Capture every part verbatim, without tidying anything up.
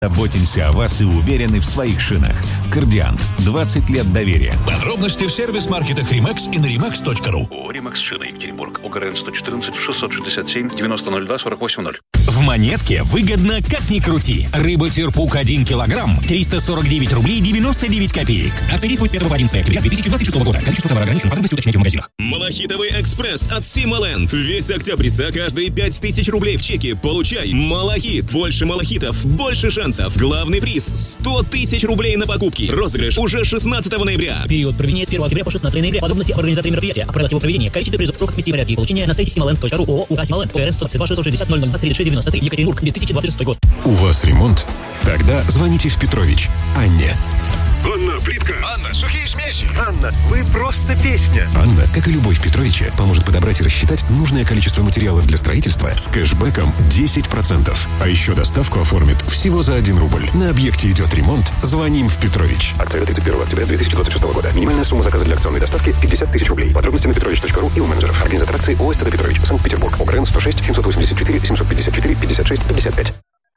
Заботимся о вас и уверены в своих шинах. Кардиант. двадцать лет доверия. Подробности в сервис-маркетах Римакс и на римакс точка ру. ООО «Римакс Шины», Екатеринбург. ОГРН сто четырнадцать шестьсот шестьдесят семь девяносто ноль два сорок восемь ноль. В Монетке выгодно как ни крути. Рыба Тирпук один килограмм триста сорок девять рублей девяносто девять копеек. Акция действует с пятого по одиннадцатое октября две тысячи двадцать шестого года. Количество товара ограничено. Подробности уточняйте в магазинах. Малахитовый экспресс от Симоленд. Весь октябрь за каждые пять тысяч рублей в чеке получай Малахит. Больше малахитов, больше шансов. Главный приз сто тысяч рублей на покупки. Розыгрыш уже шестнадцатого ноября. Период проведения с первого октября по шестнадцатое ноября. Подробности об организаторе мероприятия. О правилах его проведения. Количество призов в сроках вместе порядке и получения на сайте симоленд точка ру. ООО УК Симоленд. ОРН сто двадцать два шестьсот шестьдесят ноль ноль тридцать шесть девяносто три. Екатеринбург. две тысячи двадцать шестой год. У вас ремонт? Тогда звоните в Петрович. Анне. Анна, плитка. Анна, сухие смеси. Анна, вы просто песня. Анна, как и любовь Петровича, поможет подобрать и рассчитать нужное количество материалов для строительства с кэшбэком десять процентов. А еще доставку оформит всего за один рубль. На объекте идет ремонт. Звоним в Петрович. Акция до тридцать первого октября две тысячи двадцать шестого года. Минимальная сумма заказа для акционной доставки пятьдесят тысяч рублей. Подробности на петрович точка ру и у менеджеров. Организатор акции ООО «СТД Петрович», Санкт-Петербург. ОГРН сто шесть семьсот восемьдесят четыре семьсот пятьдесят четыре пятьдесят шесть пятьдесят пять.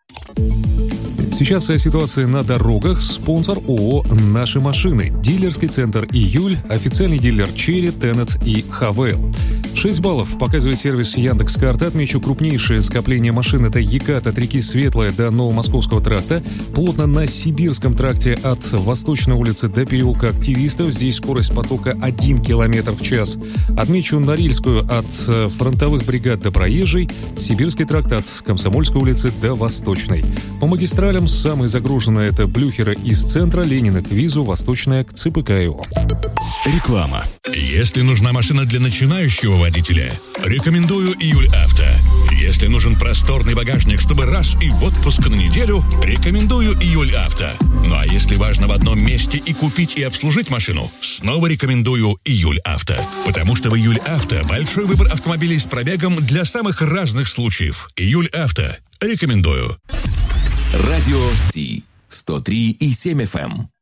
Сейчас о ситуации на дорогах. Спонсор ООО «Наши машины». Дилерский центр «Июль», официальный дилер «Черри», «Теннет» и «Хавейл». шесть баллов показывает сервис Яндекс.Карта. Отмечу, крупнейшее скопление машин — это Екат от реки Светлая до Новомосковского тракта. Плотно на Сибирском тракте от Восточной улицы до переулка Активистов. Здесь скорость потока один километр в час. Отмечу Норильскую от фронтовых бригад до Проезжей. Сибирский тракт от Комсомольской улицы до Восточной. По магистралям самые загруженные — это Блюхера из центра, Ленина к Визу, Восточная к ЦПК-ИО. Реклама. Если нужна машина для начинающего водителя, рекомендую «Июль Авто». Если нужен просторный багажник, чтобы раз и в отпуск на неделю, рекомендую «Июль Авто». Ну а если важно в одном месте и купить, и обслужить машину, снова рекомендую «Июль Авто». Потому что в «Июль Авто» большой выбор автомобилей с пробегом для самых разных случаев. «Июль Авто». Рекомендую. Радио Си сто три и семь эф эм.